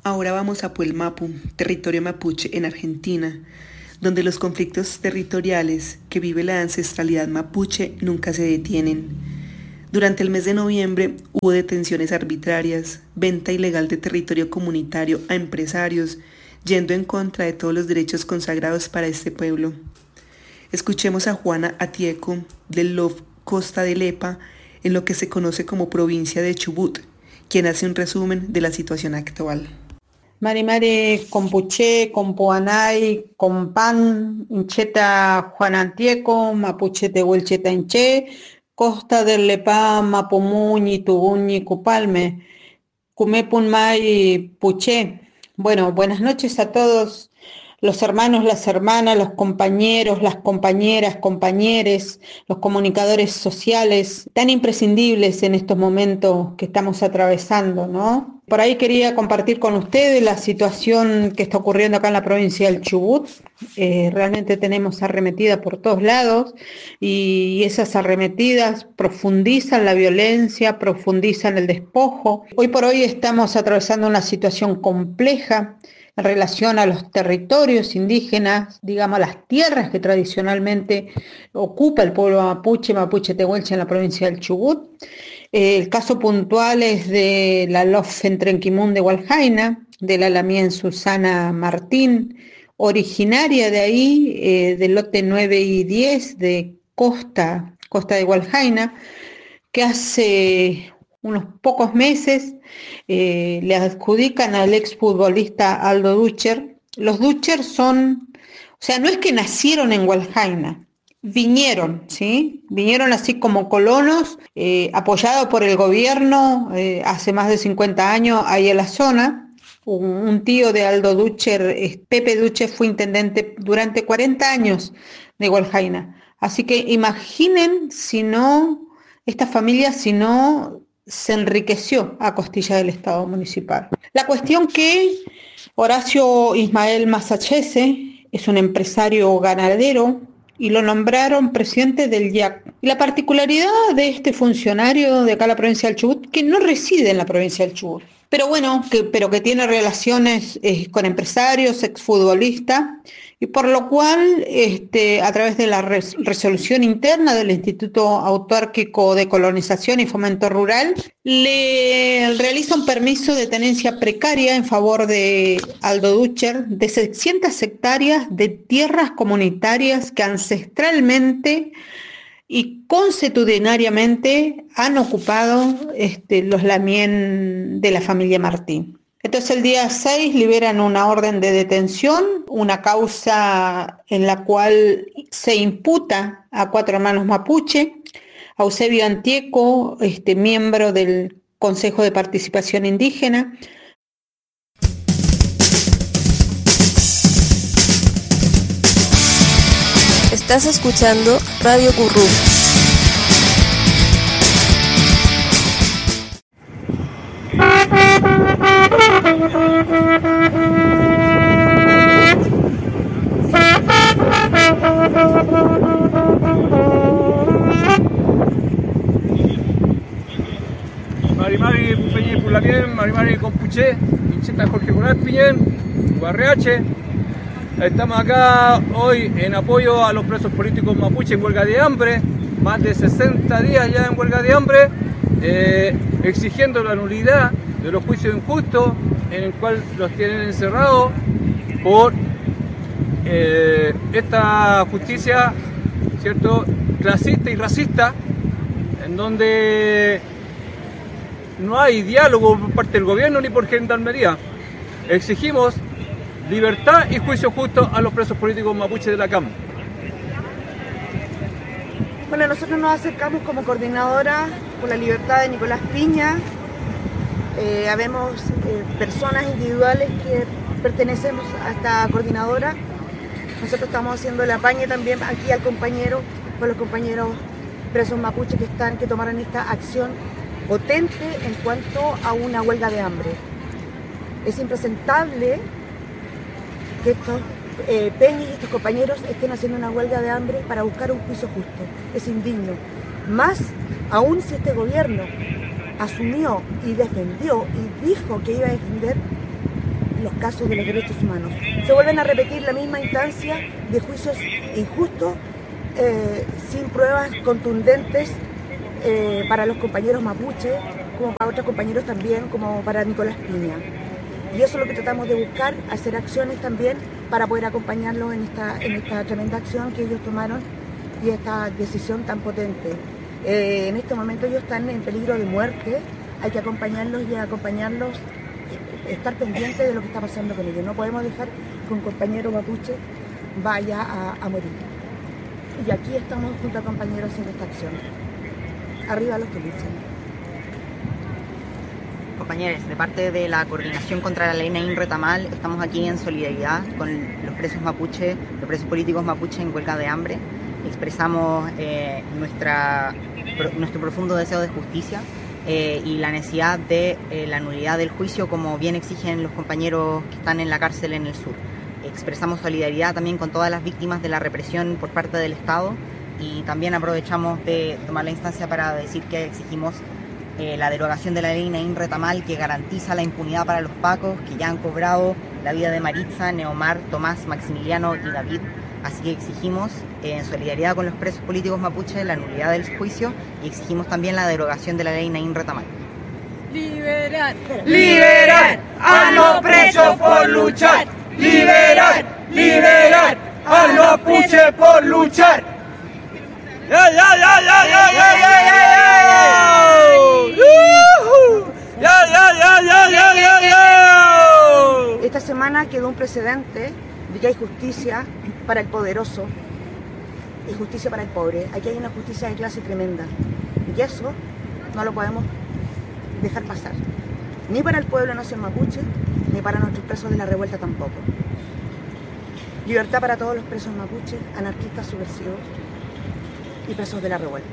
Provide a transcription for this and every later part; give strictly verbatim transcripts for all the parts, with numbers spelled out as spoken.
Ahora vamos a Puelmapu, territorio mapuche en Argentina, donde los conflictos territoriales que vive la ancestralidad mapuche nunca se detienen. Durante el mes de noviembre hubo detenciones arbitrarias, venta ilegal de territorio comunitario a empresarios, yendo en contra de todos los derechos consagrados para este pueblo. Escuchemos a Juana Atieco del L O F Costa de Lepa en lo que se conoce como provincia de Chubut, quien hace un resumen de la situación actual. Mari Mari Compuche, Compuanay, Compan, Incheta Juan Antieco, Mapuche Tehuelcheta Inche, Costa del Lepa, Mapumuñi, Tubuñi, Cupalme, Cumepunmay, Puche. Bueno, buenas noches a todos los hermanos, las hermanas, los compañeros, las compañeras, compañeres, los comunicadores sociales, tan imprescindibles en estos momentos que estamos atravesando, ¿no? Por ahí quería compartir con ustedes la situación que está ocurriendo acá en la provincia del Chubut. Eh, realmente tenemos arremetida por todos lados y esas arremetidas profundizan la violencia, profundizan el despojo. Hoy por hoy estamos atravesando una situación compleja en relación a los territorios indígenas, digamos, las tierras que tradicionalmente ocupa el pueblo mapuche, mapuche tehuelche en la provincia del Chubut. Eh, el caso puntual es de la L O F en Trenquimún de Hualjaina, de la Lamien Susana Martín, originaria de ahí, eh, del lote nueve y diez de Costa, Costa de Hualjaina, que hace unos pocos meses eh, le adjudican al exfutbolista Aldo Ducher. Los Ducher son, o sea, no es que nacieron en Hualjaina, vinieron, ¿sí? Vinieron así como colonos, eh, apoyados por el gobierno eh, hace más de cincuenta años ahí en la zona. Un, un tío de Aldo Ducher, eh, Pepe Ducher, fue intendente durante cuarenta años de Hualjaina. Así que imaginen si no, esta familia si no se enriqueció a costilla del Estado municipal. La cuestión que Horacio Ismael Masachese es un empresario ganadero y lo nombraron presidente del I A C. Y la particularidad de este funcionario de acá en la provincia del Chubut, que no reside en la provincia del Chubut, pero bueno, que, pero que tiene relaciones eh, con empresarios, exfutbolistas, y por lo cual, este, a través de la res- resolución interna del Instituto Autárquico de Colonización y Fomento Rural, le realiza un permiso de tenencia precaria en favor de Aldo Ducher de seiscientas hectáreas de tierras comunitarias que ancestralmente y consuetudinariamente han ocupado este, los lamien de la familia Martín. Entonces el día seis liberan una orden de detención, una causa en la cual se imputa a cuatro hermanos mapuche, a Eusebio Antieco, este, miembro del Consejo de Participación Indígena. Estás escuchando Radio Currú. Mari Mari Peñi Pulamien, Mari Mari Compuche, Incheta Jorge Gonal Piñén, Guarreache. Estamos acá hoy en apoyo a los presos políticos mapuche en huelga de hambre, más de sesenta días ya en huelga de hambre, eh, exigiendo la nulidad de los juicios injustos en el cual los tienen encerrados por eh, esta justicia, ¿cierto?, clasista y racista, en donde no hay diálogo por parte del gobierno ni por gendarmería. Exigimos libertad y juicio justo a los presos políticos mapuches de la C A M. Bueno, nosotros nos acercamos como coordinadora por la libertad de Nicolás Piña. Eh, habemos eh, personas individuales que pertenecemos a esta coordinadora. Nosotros estamos haciendo el apañe también aquí al compañero, con los compañeros presos mapuches que están, que tomaron esta acción potente en cuanto a una huelga de hambre. Es impresentable que estos eh, peñis y estos compañeros estén haciendo una huelga de hambre para buscar un juicio justo. Es indigno. Más aún si este gobierno asumió y defendió y dijo que iba a defender los casos de los derechos humanos. Se vuelven a repetir la misma instancia de juicios injustos, eh, sin pruebas contundentes eh, para los compañeros mapuche, como para otros compañeros también, como para Nicolás Piña. Y eso es lo que tratamos de buscar, hacer acciones también para poder acompañarlos en esta, en esta tremenda acción que ellos tomaron y esta decisión tan potente. Eh, en este momento ellos están en peligro de muerte, hay que acompañarlos y acompañarlos, estar pendientes de lo que está pasando con ellos. No podemos dejar que un compañero mapuche vaya a, a morir. Y aquí estamos junto a compañeros en esta acción. Arriba los que luchan. Compañeros, de parte de la Coordinación contra la Ley Nain Retamal, estamos aquí en solidaridad con los presos mapuche, los presos políticos mapuche en huelga de hambre. Expresamos eh, nuestra, nuestro profundo deseo de justicia eh, y la necesidad de eh, la nulidad del juicio, como bien exigen los compañeros que están en la cárcel en el sur. Expresamos solidaridad también con todas las víctimas de la represión por parte del Estado y también aprovechamos de tomar la instancia para decir que exigimos Eh, la derogación de la ley Nain Retamal, que garantiza la impunidad para los pacos que ya han cobrado la vida de Maritza, Neomar, Tomás, Maximiliano y David. Así que exigimos, eh, en solidaridad con los presos políticos mapuche, la nulidad del juicio y exigimos también la derogación de la ley Nain Retamal. Liberar, liberar a los presos por luchar. Liberar, liberar a los mapuche por luchar. ¡Ya, ya, ya, ya, ya, ya, ya, ya! ¡Ya, ya, ya, ya, ya, ya, ya! Esta semana quedó un precedente de que hay justicia para el poderoso y justicia para el pobre. Aquí hay una justicia de clase tremenda. Y eso no lo podemos dejar pasar. Ni para el pueblo nación mapuche, ni para nuestros presos de la revuelta tampoco. Libertad para todos los presos mapuche, anarquistas subversivos y presos de la revuelta.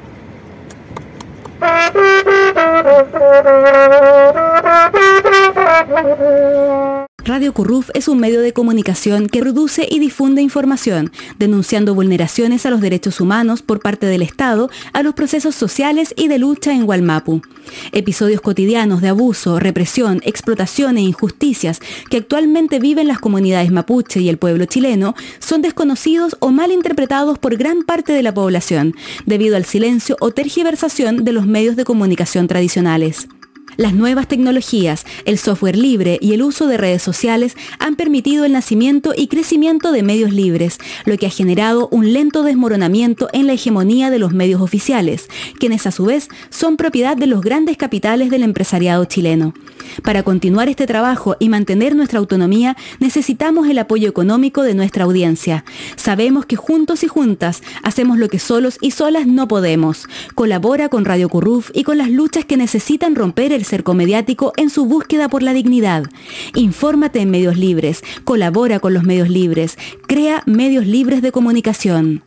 Radio Curruf es un medio de comunicación que produce y difunde información, denunciando vulneraciones a los derechos humanos por parte del Estado a los procesos sociales y de lucha en Wallmapu. Episodios cotidianos de abuso, represión, explotación e injusticias que actualmente viven las comunidades mapuche y el pueblo chileno son desconocidos o mal interpretados por gran parte de la población, debido al silencio o tergiversación de los medios de comunicación tradicionales. Las nuevas tecnologías, el software libre y el uso de redes sociales han permitido el nacimiento y crecimiento de medios libres, lo que ha generado un lento desmoronamiento en la hegemonía de los medios oficiales, quienes a su vez son propiedad de los grandes capitales del empresariado chileno. Para continuar este trabajo y mantener nuestra autonomía, necesitamos el apoyo económico de nuestra audiencia. Sabemos que juntos y juntas hacemos lo que solos y solas no podemos. Colabora con Radio Curruf y con las luchas que necesitan romper el cerco mediático en su búsqueda por la dignidad. Infórmate en medios libres, colabora con los medios libres, crea medios libres de comunicación.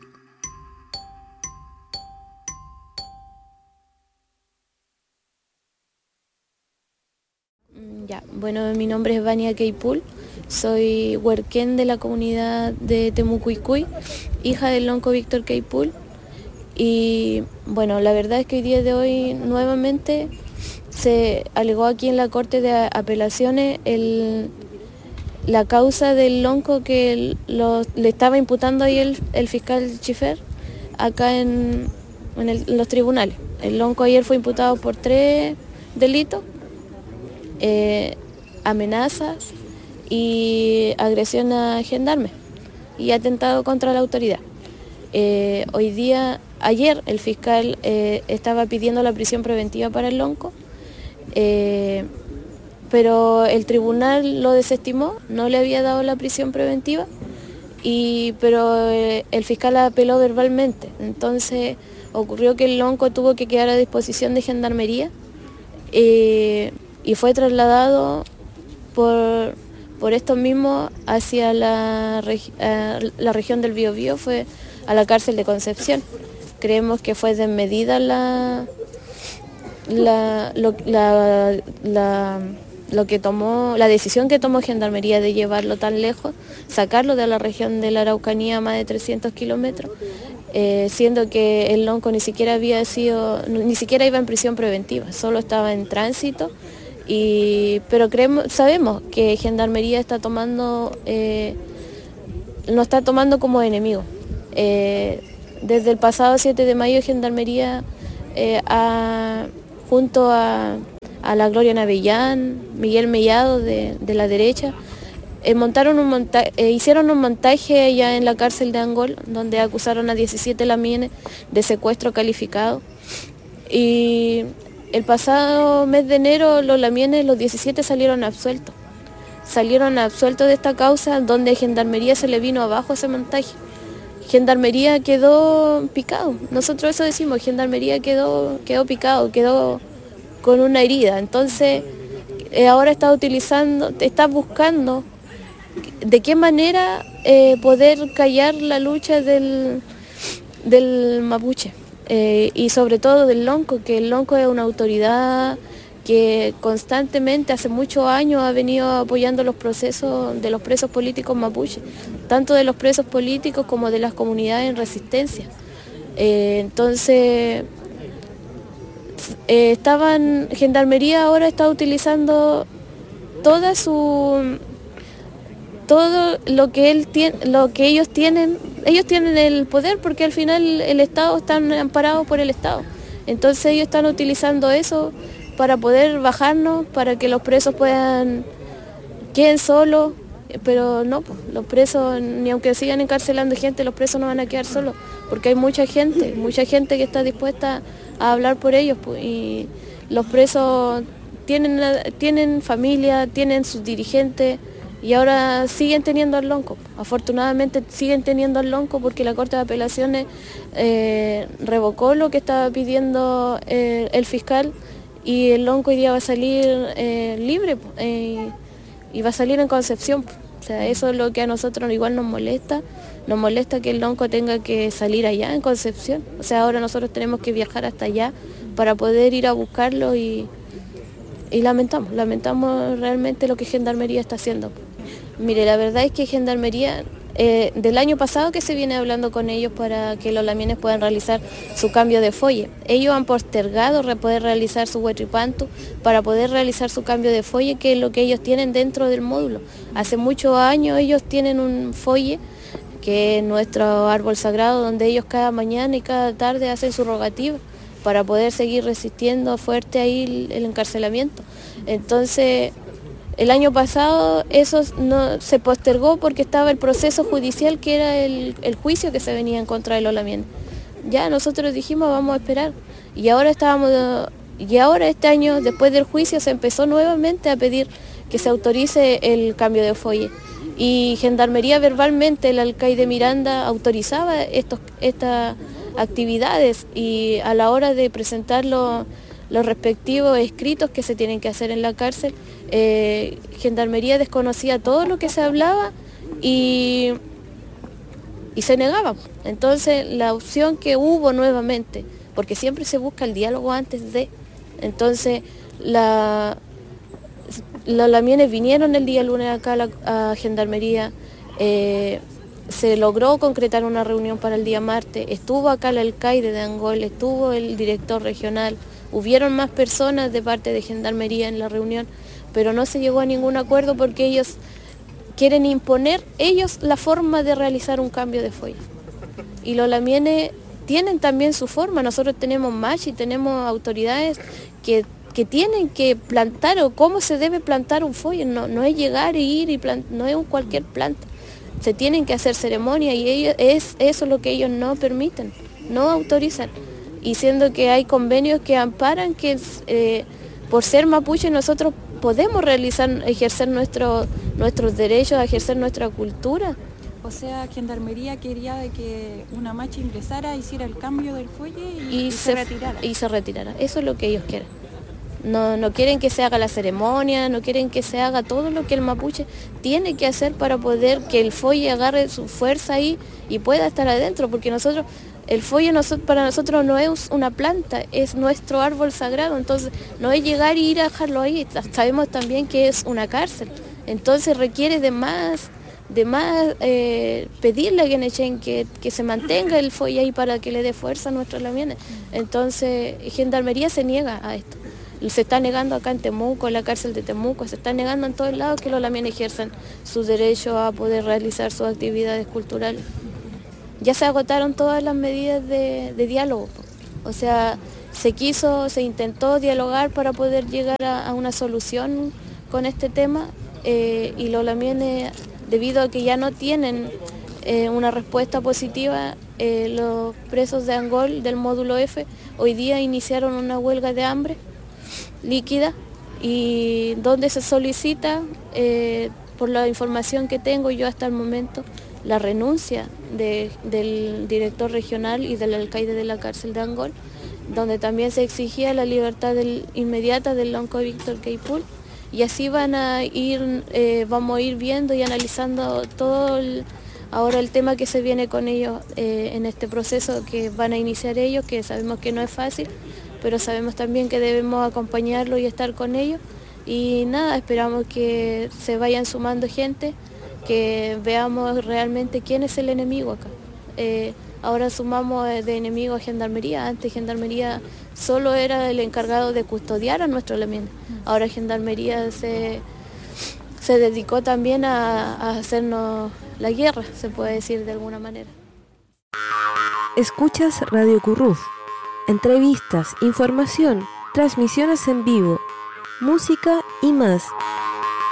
Ya, bueno, mi nombre es Vania Keipul, soy huerquén de la comunidad de Temucuicuy, hija del lonco Víctor Keipul, y bueno, la verdad es que hoy día de hoy nuevamente se alegó aquí en la Corte de Apelaciones el, la causa del lonco que lo, le estaba imputando ahí el, el fiscal Chifer acá en, en, el, en los tribunales. El lonco ayer fue imputado por tres delitos. Eh, amenazas y agresión a gendarme y atentado contra la autoridad. Eh, hoy día, ayer el fiscal eh, estaba pidiendo la prisión preventiva para el lonco, eh, pero el tribunal lo desestimó, no le había dado la prisión preventiva, y, pero eh, el fiscal apeló verbalmente. Entonces ocurrió que el lonco tuvo que quedar a disposición de gendarmería, eh, y fue trasladado por, por esto mismo hacia la, regi la región del Biobío, fue a la cárcel de Concepción. Creemos que fue desmedida la, la, lo, la, la, lo que tomó, la decisión que tomó Gendarmería de llevarlo tan lejos, sacarlo de la región de la Araucanía a más de trescientos kilómetros, eh, siendo que el lonco ni siquiera había sido, ni siquiera iba en prisión preventiva, solo estaba en tránsito. Y, pero creemos, sabemos que Gendarmería está tomando, eh, nos está tomando como enemigo. Eh, desde el pasado siete de mayo Gendarmería, eh, ha, junto a, a la Gloria Navellán, Miguel Mellado de, de la derecha, eh, montaron un monta eh, hicieron un montaje ya en la cárcel de Angol, donde acusaron a diecisiete lamines de secuestro calificado. Y el pasado mes de enero los lamienes, los diecisiete, salieron absueltos. Salieron absueltos de esta causa, donde Gendarmería se le vino abajo ese montaje. Gendarmería quedó picado. Nosotros eso decimos, Gendarmería quedó, quedó picado, quedó con una herida. Entonces, eh, ahora está utilizando, está buscando de qué manera eh, poder callar la lucha del, del mapuche. Eh, y sobre todo del Lonco, que el Lonco es una autoridad que constantemente hace muchos años ha venido apoyando los procesos de los presos políticos mapuche, tanto de los presos políticos como de las comunidades en resistencia. Eh, entonces, eh, estaban, Gendarmería ahora está utilizando toda su todo lo que él tiene, lo que ellos tienen, ellos tienen el poder porque al final el Estado están amparados por el Estado. Entonces ellos están utilizando eso para poder bajarnos, para que los presos puedan queden solos, pero no, pues, los presos, ni aunque sigan encarcelando gente, los presos no van a quedar solos, porque hay mucha gente, mucha gente que está dispuesta a hablar por ellos, pues, y los presos tienen, tienen familia, tienen sus dirigentes, y ahora siguen teniendo al Lonco. Afortunadamente siguen teniendo al Lonco porque la Corte de Apelaciones eh, revocó lo que estaba pidiendo eh, el fiscal, y el Lonco hoy día va a salir eh, libre eh, y va a salir en Concepción. O sea, eso es lo que a nosotros igual nos molesta. Nos molesta que el Lonco tenga que salir allá en Concepción. O sea, ahora nosotros tenemos que viajar hasta allá para poder ir a buscarlo, y, y lamentamos, lamentamos realmente lo que Gendarmería está haciendo. Mire, la verdad es que Gendarmería, eh, del año pasado que se viene hablando con ellos para que los lamienes puedan realizar su cambio de folle. Ellos han postergado poder realizar su huetripantu para poder realizar su cambio de folle, que es lo que ellos tienen dentro del módulo. Hace muchos años ellos tienen un folle, que es nuestro árbol sagrado, donde ellos cada mañana y cada tarde hacen su rogativa para poder seguir resistiendo fuerte ahí el, el encarcelamiento. Entonces, el año pasado eso no se postergó porque estaba el proceso judicial, que era el, el juicio que se venía en contra de los lamienes. Ya nosotros dijimos vamos a esperar, y ahora estábamos y ahora este año, después del juicio, se empezó nuevamente a pedir que se autorice el cambio de folle, y Gendarmería verbalmente, el alcaide Miranda, autorizaba estos, estas actividades, y a la hora de presentar los, los respectivos escritos que se tienen que hacer en la cárcel, Eh, Gendarmería desconocía todo lo que se hablaba y, y se negaba. Entonces la opción que hubo nuevamente, porque siempre se busca el diálogo antes de, entonces la, los lamienes vinieron el día lunes acá a, la, a Gendarmería, eh, se logró concretar una reunión para el día martes, estuvo acá el alcaide de Angol, estuvo el director regional, hubieron más personas de parte de Gendarmería en la reunión, pero no se llegó a ningún acuerdo porque ellos quieren imponer ellos la forma de realizar un cambio de folla. Y los lamienes tienen también su forma. Nosotros tenemos machi, tenemos autoridades que, que tienen que plantar, o cómo se debe plantar un folla. No, no es llegar e ir y plantar, no es un cualquier planta. Se tienen que hacer ceremonias, y ellos, es eso lo que ellos no permiten, no autorizan. Y siendo que hay convenios que amparan que eh, por ser mapuche nosotros podemos realizar, ejercer nuestro, nuestros derechos, ejercer nuestra cultura. O sea, Gendarmería quería de que una macha ingresara, hiciera el cambio del folle y, y, y se, se retirara. Y se retirara. Eso es lo que ellos quieren. No, no quieren que se haga la ceremonia, no quieren que se haga todo lo que el mapuche tiene que hacer para poder que el folle agarre su fuerza ahí y pueda estar adentro, porque nosotros, el folle para nosotros no es una planta, es nuestro árbol sagrado, entonces no es llegar y ir a dejarlo ahí. Sabemos también que es una cárcel, entonces requiere de más, de más eh, pedirle a Guenechen que, que se mantenga el folle ahí para que le dé fuerza a nuestros lamienes. Entonces Gendarmería se niega a esto. Se está negando acá en Temuco, en la cárcel de Temuco, se está negando en todos lados que los lamienes ejerzan su derecho a poder realizar sus actividades culturales. Ya se agotaron todas las medidas de, de diálogo, o sea, se quiso, se intentó dialogar para poder llegar a, a una solución con este tema eh, y los lamienes, debido a que ya no tienen eh, una respuesta positiva, eh, los presos de Angol del módulo F hoy día iniciaron una huelga de hambre líquida y donde se solicita, eh, por la información que tengo yo hasta el momento, la renuncia de, del director regional y del alcaide de la cárcel de Angol, donde también se exigía la libertad del, inmediata del lonco Víctor Queipul, y así van a ir, eh, vamos a ir viendo y analizando todo el, ahora el tema que se viene con ellos eh, en este proceso que van a iniciar ellos, que sabemos que no es fácil, pero sabemos también que debemos acompañarlo y estar con ellos. Y nada, esperamos que se vayan sumando gente, que veamos realmente quién es el enemigo acá. Eh, ahora sumamos de enemigo a Gendarmería. Antes Gendarmería solo era el encargado de custodiar a nuestros lamienes. Ahora Gendarmería se, se dedicó también a, a hacernos la guerra, se puede decir de alguna manera. Escuchas Radio Curruf. Entrevistas, información, transmisiones en vivo, música y más.